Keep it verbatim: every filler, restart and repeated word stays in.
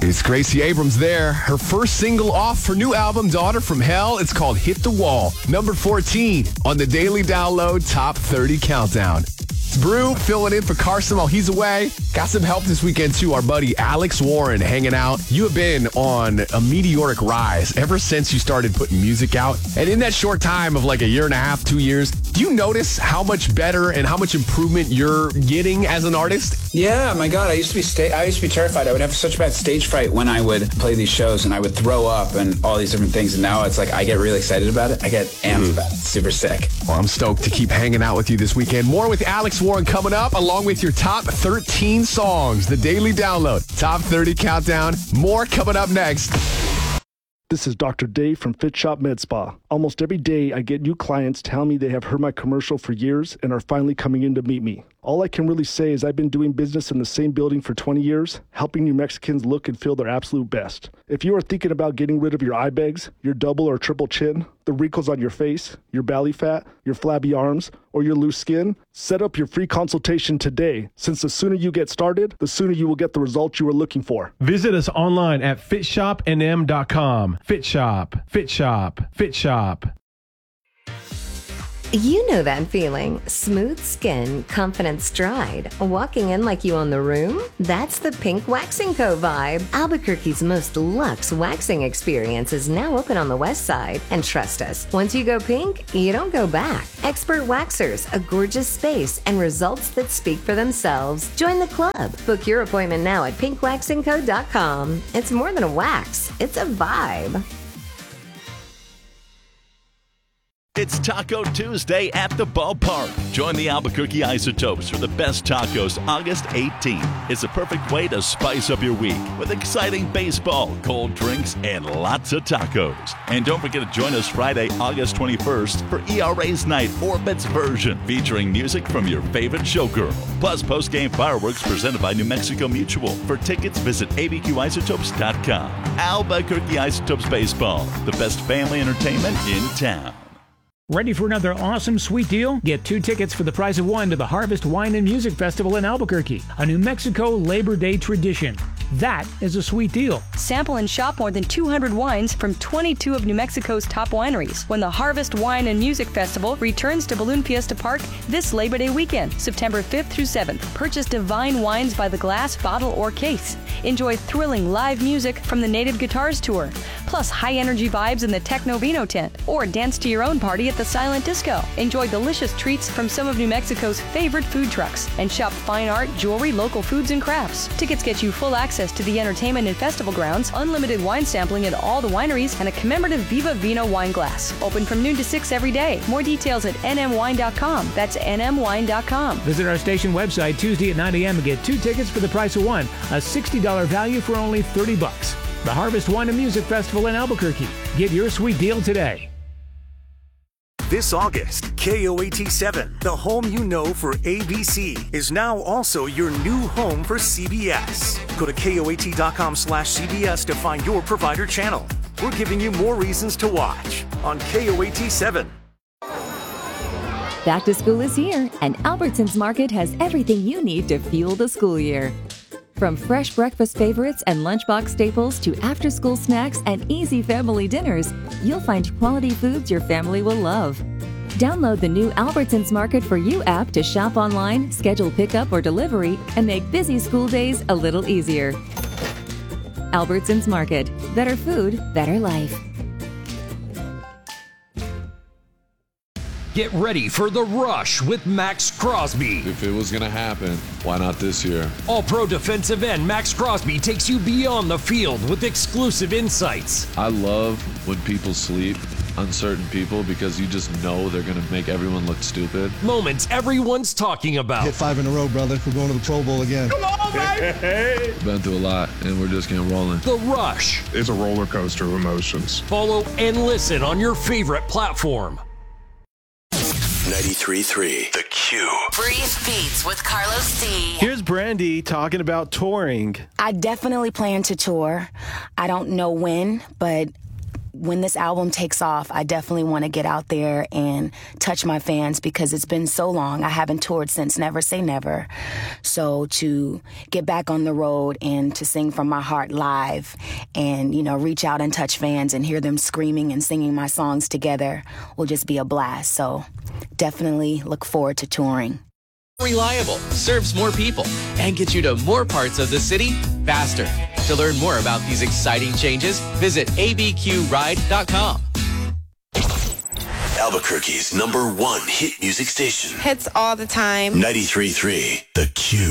It's Gracie Abrams there. Her first single off her new album, Daughter from Hell. It's called Hit the Wall. Number fourteen on the Daily Download Top thirty Countdown. It's Brew filling in for Carson while he's away. Got some help this weekend, too. Our buddy Alex Warren hanging out. You have been on a meteoric rise ever since you started putting music out. And in that short time of like a year and a half, two years, do you notice how much better and how much improvement you're getting as an artist? Yeah, my God, I used to be sta- I used to be terrified. I would have such bad stage fright when I would play these shows, and I would throw up and all these different things. And now it's like I get really excited about it. I get amped mm. about it. It's super sick. Well, I'm stoked to keep hanging out with you this weekend. More with Alex Warren coming up, along with your top thirteen songs. The Daily Download Top thirty Countdown. More coming up next. This is Doctor Dave from Fit Shop Med Spa. Almost every day, I get new clients telling me they have heard my commercial for years and are finally coming in to meet me. All I can really say is I've been doing business in the same building for twenty years, helping New Mexicans look and feel their absolute best. If you are thinking about getting rid of your eye bags, your double or triple chin, the wrinkles on your face, your belly fat, your flabby arms, or your loose skin, set up your free consultation today, since the sooner you get started, the sooner you will get the results you are looking for. Visit us online at fit shop n m dot com. Fit Shop, Fit Shop, Fit Shop. You know that feeling. Smooth skin, confident stride. Walking in like you own the room? That's the Pink Waxing Co. vibe. Albuquerque's most luxe waxing experience is now open on the west side. And trust us, once you go pink, you don't go back. Expert waxers, a gorgeous space, and results that speak for themselves. Join the club. Book your appointment now at pink waxing co dot com. It's more than a wax. It's a vibe. It's Taco Tuesday at the ballpark. Join the Albuquerque Isotopes for the best tacos August eighteenth. It's a perfect way to spice up your week with exciting baseball, cold drinks, and lots of tacos. And don't forget to join us Friday, August twenty-first for E R A's Night Orbit's version, featuring music from your favorite showgirl. Plus post-game fireworks presented by New Mexico Mutual. For tickets, visit a b q isotopes dot com. Albuquerque Isotopes Baseball, the best family entertainment in town. Ready for another awesome sweet deal? Get two tickets for the price of one to the Harvest Wine and Music Festival in Albuquerque, a New Mexico Labor Day tradition. That is a sweet deal. Sample and shop more than two hundred wines from twenty-two of New Mexico's top wineries when the Harvest Wine and Music Festival returns to Balloon Fiesta Park this Labor Day weekend, September fifth through seventh. Purchase divine wines by the glass, bottle, or case. Enjoy thrilling live music from the Native Guitars Tour, plus high-energy vibes in the Techno Vino tent, or dance to your own party at the Silent Disco. Enjoy delicious treats from some of New Mexico's favorite food trucks, and shop fine art, jewelry, local foods, and crafts. Tickets get you full access to the entertainment and festival grounds, unlimited wine sampling at all the wineries, and a commemorative Viva Vino wine glass. Open from noon to six every day. More details at n m wine dot com. That's n m wine dot com. Visit our station website Tuesday at nine a m and get two tickets for the price of one, a sixty dollars value for only thirty bucks. The Harvest Wine and Music Festival in Albuquerque. Get your sweet deal today. This August, K O A T seven, the home you know for A B C, is now also your new home for C B S. Go to K O A T dot com slash C B S to find your provider channel. We're giving you more reasons to watch on K O A T seven. Back to school is here, and Albertsons Market has everything you need to fuel the school year. From fresh breakfast favorites and lunchbox staples to after-school snacks and easy family dinners, you'll find quality foods your family will love. Download the new Albertsons Market for You app to shop online, schedule pickup or delivery, and make busy school days a little easier. Albertsons Market. Better food, better life. Get ready for The Rush with Max Crosby. If it was going to happen, why not this year? All-Pro defensive end Max Crosby takes you beyond the field with exclusive insights. I love when people sleep, uncertain people, because you just know they're going to make everyone look stupid. Moments everyone's talking about. Hit five in a row, brother. We're going to the Pro Bowl again. Come on, baby! Been through a lot, and we're just getting rolling. The Rush. It's a roller coaster of emotions. Follow and listen on your favorite platform. ninety-three point three The Q. Brief Beats with Carlos D. Here's Brandy talking about touring. I definitely plan to tour. I don't know when, but When this album takes off, I definitely want to get out there and touch my fans because it's been so long. I haven't toured since Never Say Never. So to get back on the road and to sing from my heart live and, you know, reach out and touch fans and hear them screaming and singing my songs together will just be a blast. So definitely look forward to touring. Reliable, serves more people, and gets you to more parts of the city faster. To learn more about these exciting changes, visit a b q ride dot com. Albuquerque's number one hit music station. Hits all the time. ninety-three point three The Q.